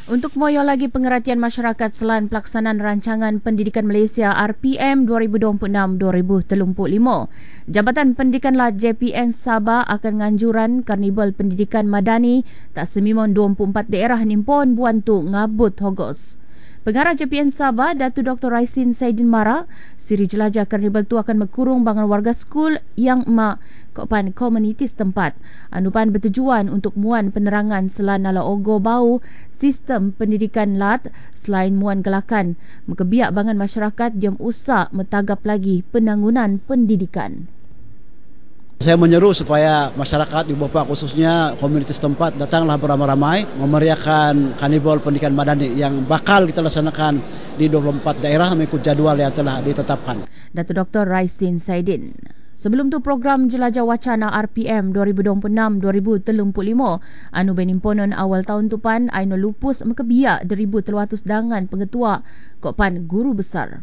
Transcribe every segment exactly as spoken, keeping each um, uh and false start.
Untuk moyo lagi pengertian masyarakat selain pelaksanaan Rancangan Pendidikan Malaysia R P M dua ribu dua puluh enam dua ribu tiga puluh lima, Jabatan Pendidikan Lat J P N Sabah akan nganjuran Karnibal Pendidikan Madani tak semimon dua puluh empat daerah nimpon buantu ngabut hogos. Pengarah J P N Sabah, Datuk Doktor Raisin Saidin Mara, siri jelajah Karnibal tu akan berkurung bangan warga skul yang mak kopan komuniti setempat. Anupan bertujuan untuk muan penerangan selan ala ogo bau sistem pendidikan lat selain muan gelakan mekebiak bangan masyarakat diam usak metagap lagi penangunan pendidikan. Saya menyeru supaya masyarakat di Bopah khususnya komunitas setempat datanglah beramai-ramai memeriahkan Karnibal Pendidikan Madani yang bakal kita laksanakan di dua puluh empat daerah mengikut jadual yang telah ditetapkan. Datuk Doktor Raisin Saidin. Sebelum tu program Jelajah Wacana R P M dua ribu dua puluh enam dua ribu tiga puluh lima anu benimponon awal tahun tupan aino lupus mekebiak dua ratus dangan pengetua kopan guru besar.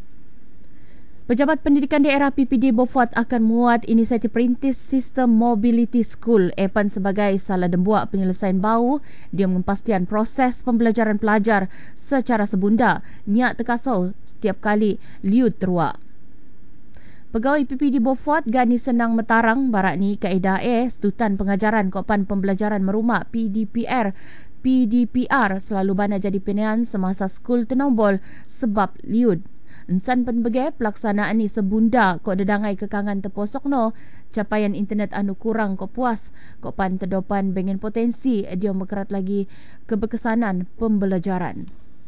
Pejabat Pendidikan Daerah P P D Beaufort akan muat inisiatif perintis sistem Mobility School E P A N sebagai salah dembuak penyelesaian bau dia mengepastian proses pembelajaran pelajar secara sebunda niat terkasau setiap kali liut teruak. Pegawai P P D Beaufort Gani Senang Metarang barak ni kaedah E Setutan Pengajaran Kopan Pembelajaran Merumak P D P R P D P R selalu bana jadi pilihan semasa skul tenombol sebab liut. Ensan penbege pelaksanaan ni sebunda kok dedangai kekangan terposok no capaian internet anu kurang kok puas kok pan terdopan bengen potensi dia mekerat lagi keberkesanan pembelajaran.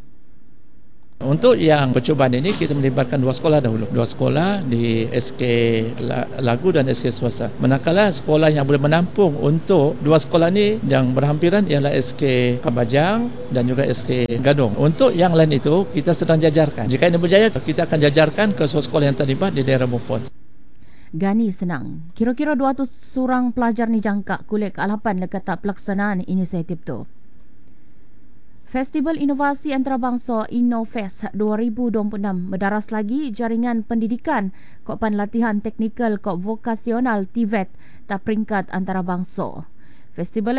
Untuk yang percubaan ini kita melibatkan dua sekolah dahulu. Dua sekolah di S K Lagu dan S K Swasta. Manakala sekolah yang boleh menampung untuk dua sekolah ini yang berhampiran ialah S K Kabajang dan juga S K Gadong. Untuk yang lain itu kita sedang jajarkan. Jika ini berjaya kita akan jajarkan ke sekolah yang terlibat di daerah Beaufort. Gani Senang. Kira-kira dua ratus surang pelajar ni jangka kulit kealapan lekat pelaksanaan inisiatif tu. Festival Inovasi Antarabangsa InnoFest dua ribu dua puluh enam mendaras lagi jaringan pendidikan kopan latihan teknikal kok vokasional T V E T tak peringkat antarabangsa. Festival